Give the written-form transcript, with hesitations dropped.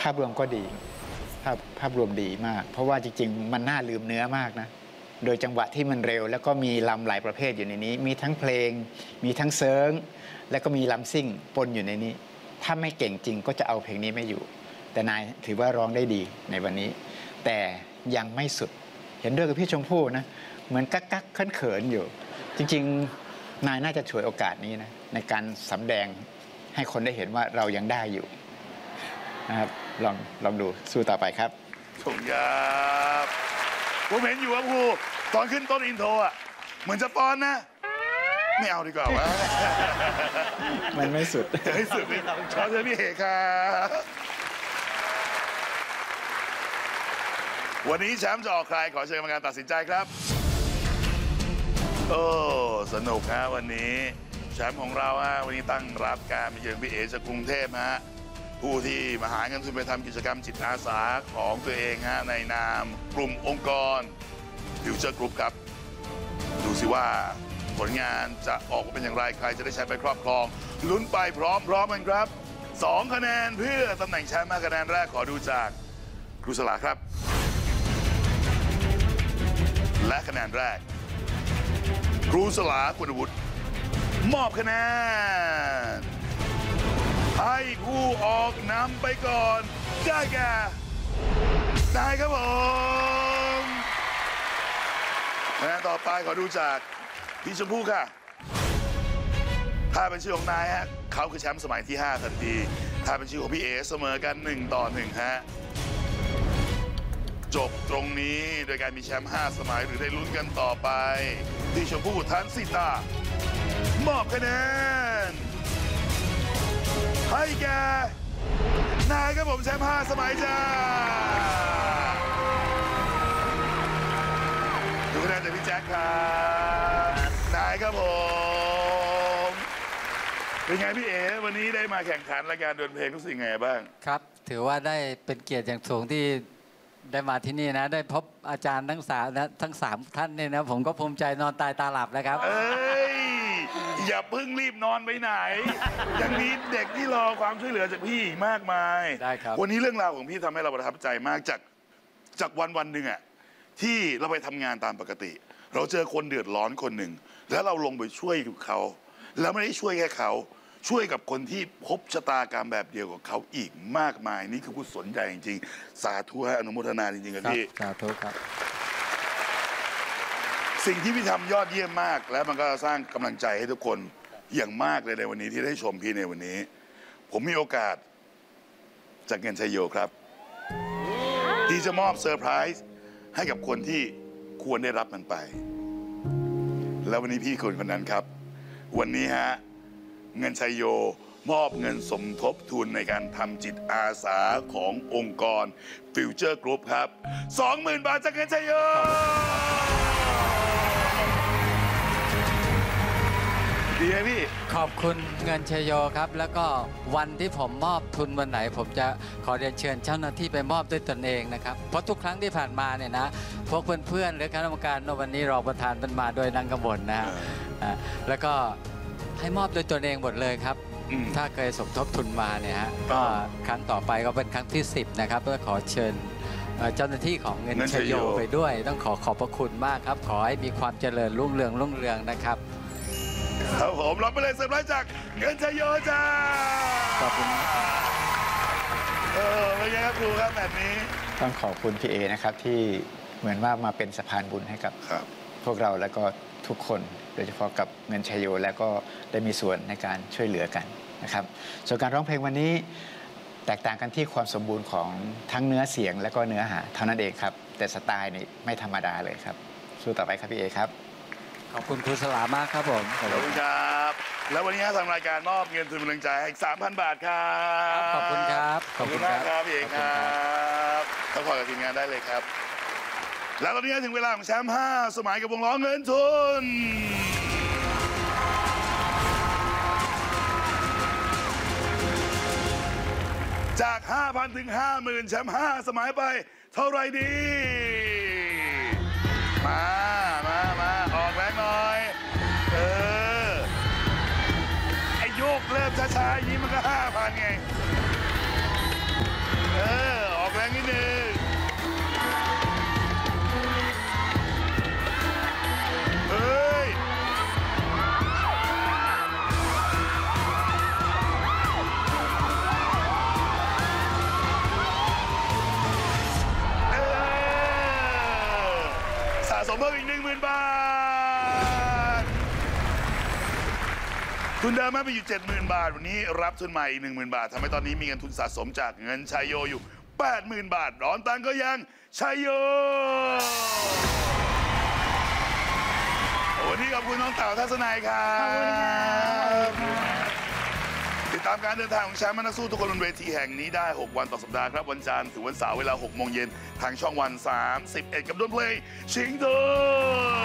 ภาพรวมก็ดีภาพรวมดีมากเพราะว่าจริงๆมันน่าลืมเนื้อมากนะโดยจังหวะที่มันเร็วแล้วก็มีลำหลายประเภทอยู่ในนี้มีทั้งเพลงมีทั้งเซิร์งแล้วก็มีลำซิ่งปนอยู่ในนี้ถ้าไม่เก่งจริงก็จะเอาเพลงนี้ไม่อยู่แต่นายถือว่าร้องได้ดีในวันนี้แต่ยังไม่สุดเห็นด้วยกับพี่ชมพู่นะเหมือนกักเขินอยู่จริงๆนายน่าจะฉวยโอกาสนี้นะในการสำแดงให้คนได้เห็นว่าเรายังได้อยู่นะครับลองดูสู้ต่อไปครับขอบคุณครับผมเห็นอยู่ครับครูตอนขึ้นต้นอินโทรอ่ะเหมือนจะป้อนนะไม่เอาดีกว่าวะมันไม่สุดไม่สุดเลยขอเชิญพี่เอกครับวันนี้แชมป์จะออกใครขอเชิญกรรมการตัดสินใจครับโอ้สนุกฮะวันนี้แชมป์ของเราฮะวันนี้ตั้งรับการมาเยือนพี่เอกจากกรุงเทพฮะผู้ที่มาหาเงินทุนไปทำกิจกรรมจิตอาสาของตัวเองฮะในนามกลุ่มองค์กรฟิวเจอร์กรุ๊ปครับดูสิว่าผลงานจะออกมาเป็นอย่างไรใครจะได้แชมป์ไปครอบครองลุ้นไปพร้อมกันครับ2 คะแนนเพื่อตำแหน่งแชมป์คะแนนแรกขอดูจากครูสลาครับและคะแนนแรกครูสลาคุณวุฒิมอบคะแนนให้ผู้ออกนำไปก่อนได้แก่นายครับผมคะแนนต่อไปขอดูจากพี่ชมพู่ค่ะถ้าเป็นชื่อของนายฮะเขาคือแชมป์สมัยที่5ทันทีถ้าเป็นชื่อของพี่เอเสมอกัน1-1ฮะจบตรงนี้โดยการมีแชมป์5 สมัยหรือได้ลุ้นกันต่อไปพี่ชมพู่ทันสิตามอบคะแนนให้แกนายครับผมแชมป์5 สมัยจ้าดูคะแนนจากพี่แจ็คครับนายครับผมเป็นไงพี่เอ๋วันนี้ได้มาแข่งขันรายการดวลเพลงรู้สึกไงบ้างครับถือว่าได้เป็นเกียรติอย่างสูงที่ได้มาที่นี่นะได้พบอาจารย์ทั้ง3 ท่านเนี่ยนะผมก็ภูมิใจนอนตายตาหลับแล้วครับเอ้ยอย่าเพิ่งรีบนอนไปไหนยังมีเด็กที่รอความช่วยเหลือจากพี่มากมายได้ครับวันนี้เรื่องราวของพี่ทำให้เราประทับใจมากจากวันหนึ่งอะที่เราไปทำงานตามปกติเราเจอคนเดือดร้อนคนหนึ่งแล้วเราลงไปช่วยเขาแล้วไม่ได้ช่วยแค่เขาช่วยกับคนที่พบชะตากรรมแบบเดียวกับเขาอีกมากมายนี่คือกุศลใจจริงๆสาธุให้อนุโมทนาจริงๆครับพี่สาธุครับสิ่งที่พี่ทำยอดเยี่ยมมากและมันก็สร้างกำลังใจให้ทุกคนอย่างมากเลยในวันนี้ที่ได้ชมพี่ในวันนี้ผมมีโอกาสจากเงินชัยโยครับที่จะมอบเซอร์ไพรส์ให้กับคนที่ควรได้รับมันไปแล้ววันนี้พี่คนนั้นครับวันนี้ฮะเงินชัยโยมอบเงินสมทบทุนในการทำจิตอาสาขององค์กรฟิวเจอร์กรุ๊ปครับ 20,000 บาทจากเงินชัยโยดีไหมพี่ขอบคุณเงินชัยโยครับแล้วก็วันที่ผมมอบทุนวันไหนผมจะขอเรียนเชิญเจ้าหน้าที่ไปมอบด้วยตนเองนะครับเพราะทุกครั้งที่ผ่านมาเนี่ยนะพวกเพื่อนๆหรือคณะกรรมการวันนี้รองประธานเป็นมาโดยนางกบลนะแล้วก็ให้มอบโดยตนเองหมดเลยครับถ้าเคยสมทบทุนมาเนี่ยฮะก็ครั้งต่อไปก็เป็นครั้งที่10นะครับเพื่อขอเชิญเจ้าหน้าที่ของเงินชัยโยไปด้วยต้องขอบพระคุณมากครับขอให้มีความเจริญรุ่งเรืองนะครับครับผมรับไปเลยเซอร์ไพรส์จากเงินชัยโยจ้าขอบคุณเป็นไงครับครูครับแบบนี้ต้องขอบคุณพี่เอนะครับที่เหมือนว่ามาเป็นสะพานบุญให้กับพวกเราแล้วก็ทุกคนโดยเฉพาะกับเงินชัยโยแล้วก็ได้มีส่วนในการช่วยเหลือกันนะครับส่วนการร้องเพลงวันนี้แตกต่างกันที่ความสมบูรณ์ของทั้งเนื้อเสียงและก็เนื้อหาเท่านั้นเองครับแต่สไตล์นี่ไม่ธรรมดาเลยครับสู้ต่อไปครับพี่เอครับขอบคุณครูสลามากครับผมขอบคุณครับแล้ววันนี้ทางรายการมอบเงินทุนกำลังใจให้ 3,000 บาทครับขอบคุณครับขอบคุณมากครับพี่เอกครับต้องขอกับทีมงานได้เลยครับแล้วตอนนี้ถึงเวลาของแชมป์5 สมัยกับวงล้อเงินทุนจาก 5,000 ถึง 50,000 แชมป์5 สมัยไปเท่าไรดีมาออกแรงหน่อยไอ้โยกเริ่มช้าๆอย่างนี้มันก็ 5,000 ไงเพิ่มอีก 10,000 บาททุนเดิมมาไปอยู่ 70,000 บาทวันนี้รับทุนใหม่อีก 10,000 บาททำให้ตอนนี้มีเงินทุนสะสมจากเงินชัยโยอยู่ 80,000 บาทร้อนตังก็ยังชัยโยวันนี้ขอบคุณน้องเต่าทัศนัยครับติดตามการเดินทางของแชมป์นักสู้ทุกคนบนเวทีแห่งนี้ได้6 วันต่อสัปดาห์ครับวันจันทร์ถึงวันเสาร์เวลา 6 โมงเย็นทางช่องวัน 31 กับดนเพลงชิงเธอ